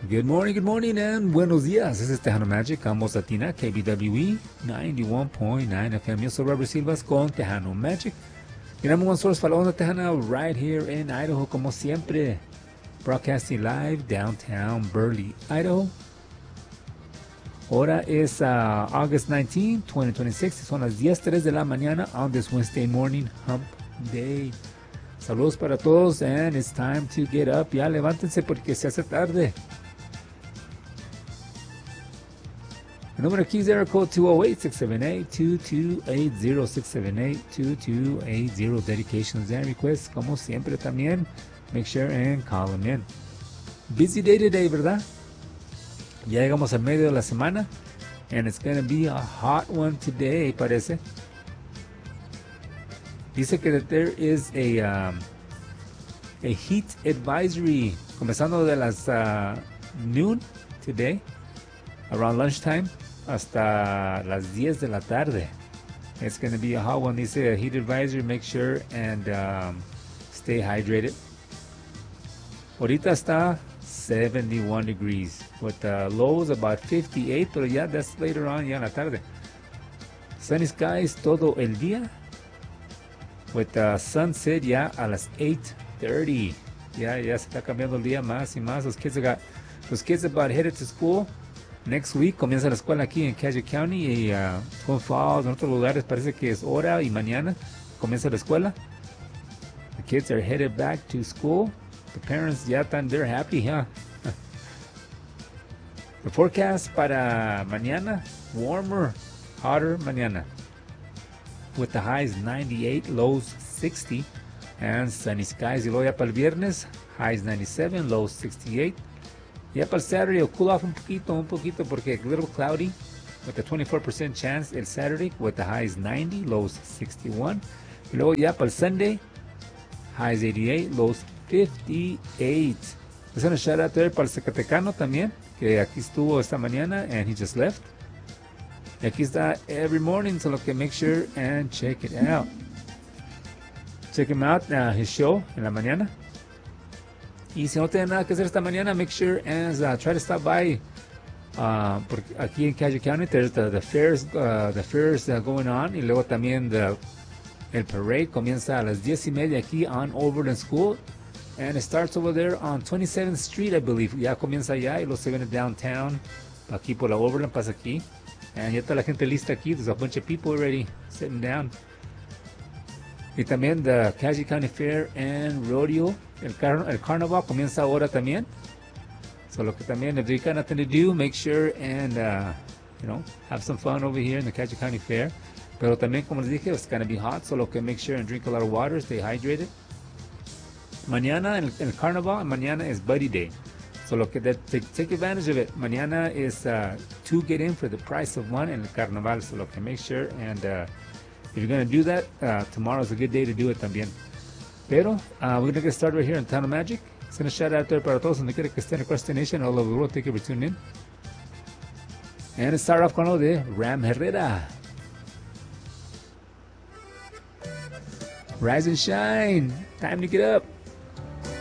good morning, and buenos dias. This is Tejano Magic, Amos Latina, KBWE 91.9 FM. Yo soy Robert Silvas con Tejano Magic. Y number one source para la onda Tejana right here in Idaho, como siempre. Broadcasting live downtown Burley, Idaho. Hora es August 19, 2026. Son las 10:03 de la mañana on this Wednesday morning, Hump Day. Saludos para todos, and it's time to get up. Ya levántense porque se hace tarde. El número aquí es area code 208-678-2280, 678-2280. Dedications and requests, como siempre también. Make sure and call them in. Busy day today, ¿verdad? Ya llegamos al medio de la semana. And it's going to be a hot one today, parece. Dice que there is a heat advisory comenzando de las noon today, around lunchtime, hasta las 10 de la tarde. It's going to be a hot one. Dice a heat advisory, make sure and stay hydrated. Ahorita está 71 degrees with lows about 58, pero ya that's later on, ya en la tarde. Sunny skies todo el día with sunset ya a las 8:30. Ya se está cambiando el día más y más. Los kids about headed to school. Next week comienza la escuela aquí en Cassia County y Twin Falls, en otros lugares parece que es hora y mañana comienza la escuela. The kids are headed back to school. The parents ya están, they're happy, huh? The forecast para mañana, warmer, hotter mañana. With the highs 98, lows 60, and sunny skies. Y luego ya para el viernes, highs 97, lows 68. Ya para el Saturday, it'll cool off un poquito, porque a little cloudy, with a 24% chance el Saturday, with the highs 90, lows 61. Y luego ya para el Sunday, highs 88, lows 58. Es una shout out there para el Zacatecano también, que aquí estuvo esta mañana, and he just left. Y aquí está every morning, so que make sure and check it out. Check him out, his show en la mañana. Y si no tiene nada que hacer esta mañana, make sure and try to stop by. Porque aquí en Cassia County, there's the fairs going on. Y luego también el parade comienza a las 10:30 aquí on Overland School. And it starts over there on 27th Street, I believe. Ya comienza allá y luego se viene downtown. Aquí por la Overland pasa aquí. And ya está la gente lista aquí. There's a bunch of people already sitting down. Y también the Cassia County Fair and Rodeo. El carnaval comienza ahora también. So lo que también, if you got nothing to do, make sure and, have some fun over here in the Cassia County Fair. Pero también, como les dije, it's going to be hot. So lo que make sure and drink a lot of water, stay hydrated. Mañana el carnaval, mañana is Buddy Day. So lo que take advantage of it. Mañana is two get in for the price of one en el carnaval. So lo que make sure and if you're going to do that, tomorrow is a good day to do it también. Pero we're going to get started right here in Town of Magic. It's going to shout out there para todos donde quiera que estén across the nation, all over the world. Thank you for tuning in. And let's start off con lo de Ram Herrera. Rise and shine. Time to get up.